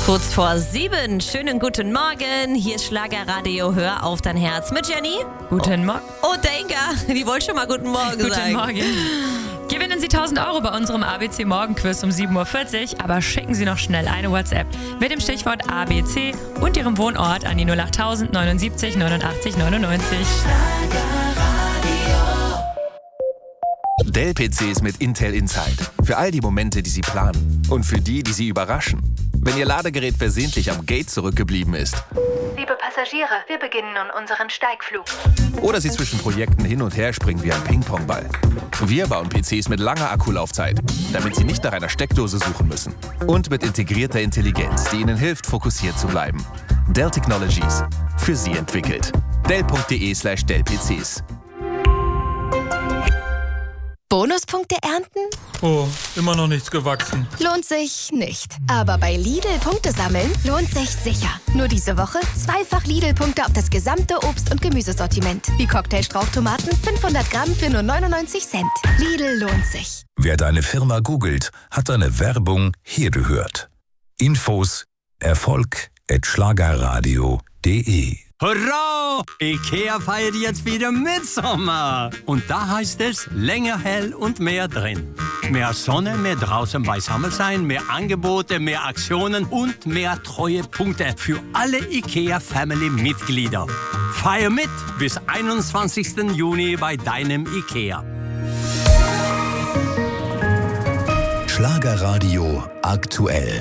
Kurz vor 7. Schönen guten Morgen. Hier ist Schlagerradio. Hör auf dein Herz mit Jenny. Guten Morgen. Und der Inga. Die wollte schon mal guten Morgen sagen. Guten Morgen. Gewinnen Sie 1.000 Euro bei unserem ABC Morgenquiz um 7.40 Uhr, aber schicken Sie noch schnell eine WhatsApp mit dem Stichwort ABC und Ihrem Wohnort an die 08000 79 89 99. Dell-PCs mit Intel Inside. Für all die Momente, die Sie planen. Und für die, die Sie überraschen. Wenn Ihr Ladegerät versehentlich am Gate zurückgeblieben ist. Liebe Passagiere, wir beginnen nun unseren Steigflug. Oder Sie zwischen Projekten hin und her springen wie ein Ping-Pong-Ball. Wir bauen PCs mit langer Akkulaufzeit, damit Sie nicht nach einer Steckdose suchen müssen. Und mit integrierter Intelligenz, die Ihnen hilft, fokussiert zu bleiben. Dell Technologies. Für Sie entwickelt. Dell.de/Dell-PCs. Bonuspunkte ernten? Oh, immer noch nichts gewachsen. Lohnt sich nicht. Aber bei Lidl Punkte sammeln lohnt sich sicher. Nur diese Woche zweifach Lidl-Punkte auf das gesamte Obst- und Gemüsesortiment. Wie Cocktailstrauchtomaten 500 Gramm für nur 99 Cent. Lidl lohnt sich. Wer deine Firma googelt, hat deine Werbung hier gehört. Infos erfolg@schlagerradio.de. Hurra! IKEA feiert jetzt wieder Mitsommer. Und da heißt es, länger hell und mehr drin. Mehr Sonne, mehr draußen beisammen sein, mehr Angebote, mehr Aktionen und mehr Treuepunkte für alle IKEA-Family-Mitglieder. Feier mit bis 21. Juni bei deinem IKEA. Schlagerradio aktuell.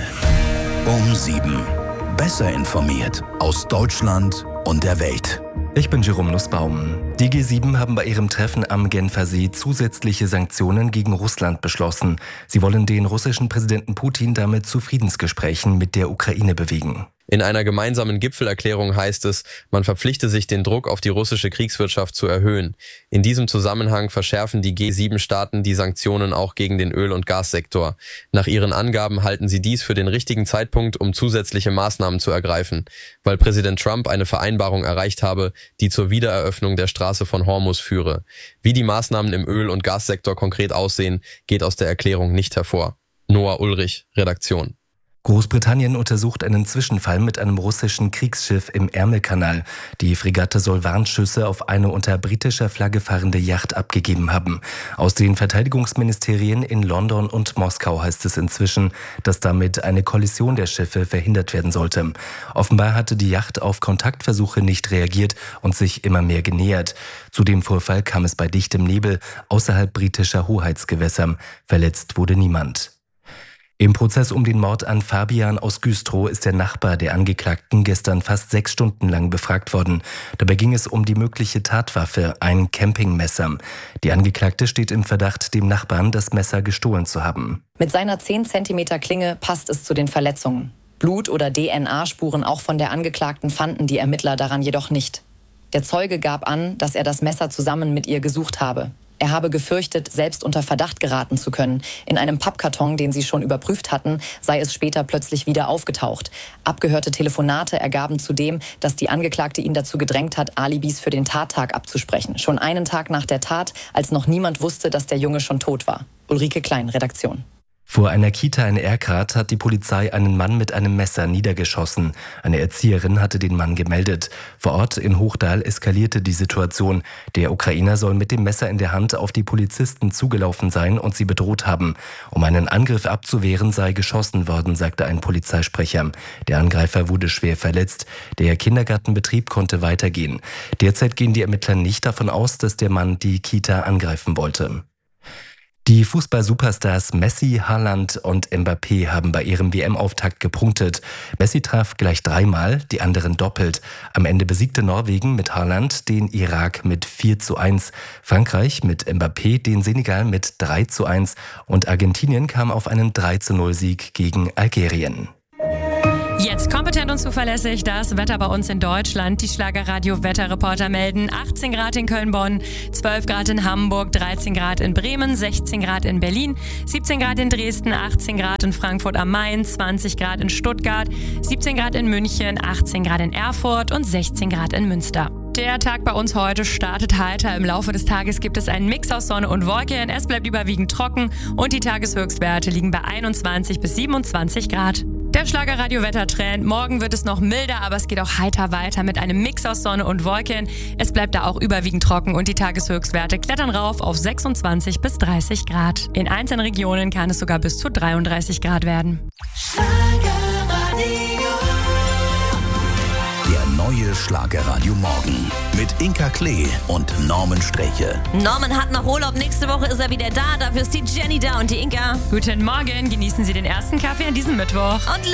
Um 7. Besser informiert aus Deutschland und der Welt. Ich bin Jerome Nussbaum. Die G7 haben bei ihrem Treffen am Genfer See zusätzliche Sanktionen gegen Russland beschlossen. Sie wollen den russischen Präsidenten Putin damit zu Friedensgesprächen mit der Ukraine bewegen. In einer gemeinsamen Gipfelerklärung heißt es, man verpflichte sich, den Druck auf die russische Kriegswirtschaft zu erhöhen. In diesem Zusammenhang verschärfen die G7-Staaten die Sanktionen auch gegen den Öl- und Gassektor. Nach ihren Angaben halten sie dies für den richtigen Zeitpunkt, um zusätzliche Maßnahmen zu ergreifen, weil Präsident Trump eine Vereinbarung erreicht habe, die zur Wiedereröffnung der Straße von Hormuz führe. Wie die Maßnahmen im Öl- und Gassektor konkret aussehen, geht aus der Erklärung nicht hervor. Noah Ulrich, Redaktion. Großbritannien untersucht einen Zwischenfall mit einem russischen Kriegsschiff im Ärmelkanal. Die Fregatte soll Warnschüsse auf eine unter britischer Flagge fahrende Yacht abgegeben haben. Aus den Verteidigungsministerien in London und Moskau heißt es inzwischen, dass damit eine Kollision der Schiffe verhindert werden sollte. Offenbar hatte die Yacht auf Kontaktversuche nicht reagiert und sich immer mehr genähert. Zu dem Vorfall kam es bei dichtem Nebel außerhalb britischer Hoheitsgewässer. Verletzt wurde niemand. Im Prozess um den Mord an Fabian aus Güstrow ist der Nachbar der Angeklagten gestern fast 6 Stunden lang befragt worden. Dabei ging es um die mögliche Tatwaffe, ein Campingmesser. Die Angeklagte steht im Verdacht, dem Nachbarn das Messer gestohlen zu haben. Mit seiner 10 cm Klinge passt es zu den Verletzungen. Blut- oder DNA-Spuren auch von der Angeklagten fanden die Ermittler daran jedoch nicht. Der Zeuge gab an, dass er das Messer zusammen mit ihr gesucht habe. Er habe gefürchtet, selbst unter Verdacht geraten zu können. In einem Pappkarton, den sie schon überprüft hatten, sei es später plötzlich wieder aufgetaucht. Abgehörte Telefonate ergaben zudem, dass die Angeklagte ihn dazu gedrängt hat, Alibis für den Tattag abzusprechen. Schon einen Tag nach der Tat, als noch niemand wusste, dass der Junge schon tot war. Ulrike Klein, Redaktion. Vor einer Kita in Erkrath hat die Polizei einen Mann mit einem Messer niedergeschossen. Eine Erzieherin hatte den Mann gemeldet. Vor Ort in Hochdahl eskalierte die Situation. Der Ukrainer soll mit dem Messer in der Hand auf die Polizisten zugelaufen sein und sie bedroht haben. Um einen Angriff abzuwehren, sei geschossen worden, sagte ein Polizeisprecher. Der Angreifer wurde schwer verletzt. Der Kindergartenbetrieb konnte weitergehen. Derzeit gehen die Ermittler nicht davon aus, dass der Mann die Kita angreifen wollte. Die Fußball-Superstars Messi, Haaland und Mbappé haben bei ihrem WM-Auftakt gepunktet. Messi traf gleich 3-mal, die anderen doppelt. Am Ende besiegte Norwegen mit Haaland den Irak mit 4:1, Frankreich mit Mbappé den Senegal mit 3:1 und Argentinien kam auf einen 3:0-Sieg gegen Algerien. Jetzt kompetent und zuverlässig das Wetter bei uns in Deutschland. Die Schlagerradio-Wetterreporter melden 18 Grad in Köln-Bonn, 12 Grad in Hamburg, 13 Grad in Bremen, 16 Grad in Berlin, 17 Grad in Dresden, 18 Grad in Frankfurt am Main, 20 Grad in Stuttgart, 17 Grad in München, 18 Grad in Erfurt und 16 Grad in Münster. Der Tag bei uns heute startet heiter. Im Laufe des Tages gibt es einen Mix aus Sonne und Wolken. Es bleibt überwiegend trocken und die Tageshöchstwerte liegen bei 21 bis 27 Grad. Der Schlagerradio-Wettertrend. Morgen wird es noch milder, aber es geht auch heiter weiter mit einem Mix aus Sonne und Wolken. Es bleibt da auch überwiegend trocken und die Tageshöchstwerte klettern rauf auf 26 bis 30 Grad. In einzelnen Regionen kann es sogar bis zu 33 Grad werden. Der neue Schlagerradio Morgen mit Inka Klee und Norman Streche. Norman hat noch Urlaub, nächste Woche ist er wieder da. Dafür ist die Jenny da und die Inka. Guten Morgen, genießen Sie den ersten Kaffee an diesem Mittwoch. Und